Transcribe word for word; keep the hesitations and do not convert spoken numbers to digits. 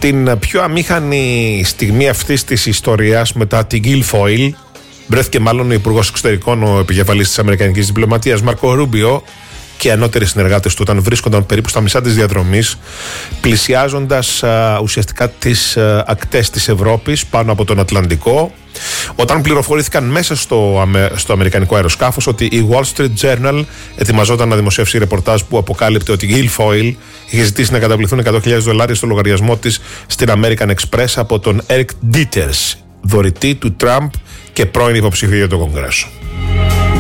Στην πιο αμήχανη στιγμή αυτής της ιστορίας, μετά την Guilfoyle, βρέθηκε μάλλον ο Υπουργός Εξωτερικών, ο επικεφαλής της Αμερικανικής Διπλωματίας, Μάρκο Ρούμπιο, και οι ανώτεροι συνεργάτες του, όταν βρίσκονταν περίπου στα μισά της διαδρομής, πλησιάζοντας α, ουσιαστικά τις α, ακτές της Ευρώπης πάνω από τον Ατλαντικό, όταν πληροφορήθηκαν μέσα στο, στο αμερικανικό αεροσκάφος ότι η Wall Street Journal ετοιμαζόταν να δημοσιεύσει ρεπορτάζ που αποκάλυπτε ότι η Guilfoyle είχε ζητήσει να καταβληθούν εκατό χιλιάδες δολάρια στο λογαριασμό της στην American Express από τον Eric Dieters, δωρητή του Τραμπ και πρώην υποψήφιο για το Κογκρέσο.